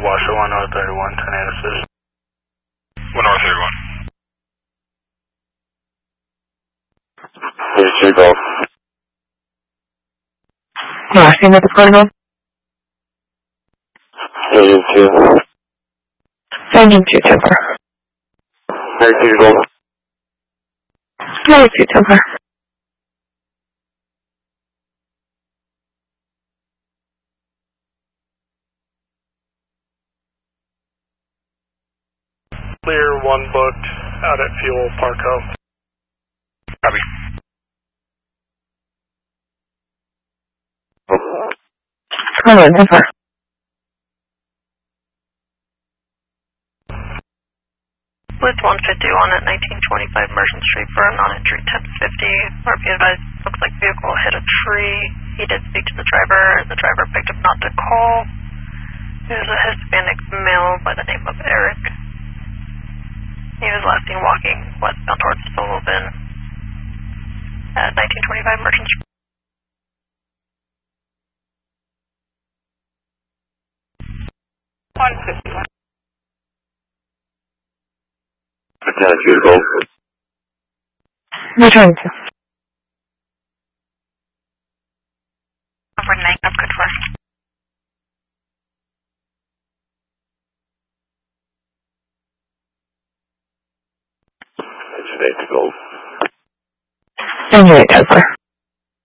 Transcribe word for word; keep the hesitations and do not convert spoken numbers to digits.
Washoe one North thirty-one, ten eight assist. one North thirty-one. thirty-two Golf. Last name of the Cardinal? thirty-two. ninety-two Temper. thirty-two Golf. ninety-two Temper. Clear one booked out at Fuel Parco. Copy. Hello, Temper. Blitz one fifty-one at nineteen twenty-five Merchant Street for a non-entry ten fifty. R P advised, looks like vehicle hit a tree. He did speak to the driver. The driver picked up not to call. There's a Hispanic male by the name of Eric. He was last seen walking westbound towards Sullivan at nineteen twenty-five Merchant Street. one fifty-one. thirty-two Golf. Return to. Over nine, I'm good for. thirty-two Golf. ninety-eight Temper.